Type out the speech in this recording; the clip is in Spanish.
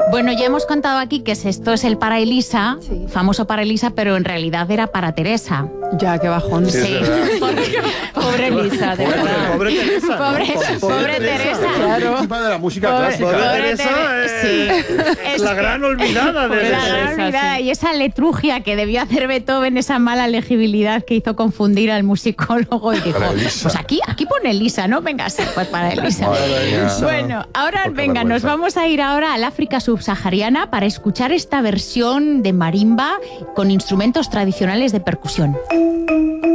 Bueno, ya hemos contado aquí que esto es el para Elisa, Sí. famoso para Elisa, pero en realidad era para Teresa. Ya, qué bajón. Sí, es verdad. Pobre Elisa, de verdad. Pobre Teresa. ¿no? Pobre Teresa. Claro. Víctima de la música Pobre- clásica. pobre Teresa Sí. es la gran olvidada de La Teresa, gran olvidada. sí. Y esa letrugia que debió hacer Beethoven, esa mala legibilidad que hizo confundir al musicólogo y dijo, Para Elisa. pues aquí pone Elisa, ¿no? Venga, sí, pues para Elisa. Madre mía. Bueno, ahora Poca venga, nos vergüenza. vamos a ir ahora al África subsahariana para escuchar esta versión de marimba con instrumentos tradicionales de percusión.